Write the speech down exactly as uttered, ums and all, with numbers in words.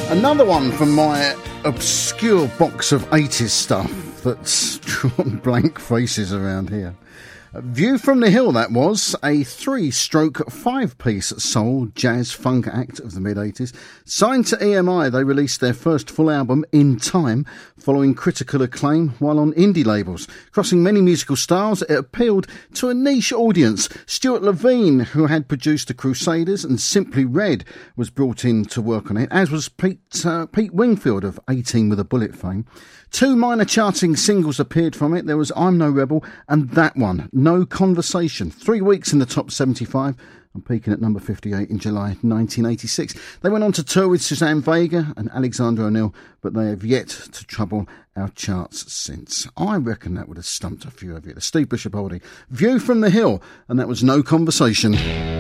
Another one from my obscure box of eighties stuff that's drawn blank faces around here. View from the Hill, that was, a three-stroke, five-piece soul jazz funk act of the mid-eighties. Signed to E M I, they released their first full album, In Time, following critical acclaim while on indie labels. Crossing many musical styles, it appealed to a niche audience. Stuart Levine, who had produced The Crusaders, and Simply Red was brought in to work on it, as was Pete, uh, Pete Wingfield of eighteen with a Bullet fame. Two minor charting singles appeared from it. There was I'm No Rebel and that one, No Conversation. Three weeks in the top seventy-five and peaking at number fifty-eight in July nineteen eighty-six. They went on to tour with Suzanne Vega and Alexander O'Neill, but they have yet to trouble our charts since. I reckon that would have stumped a few of you. The Steve Bishop Oldie, View from the Hill, and that was No Conversation.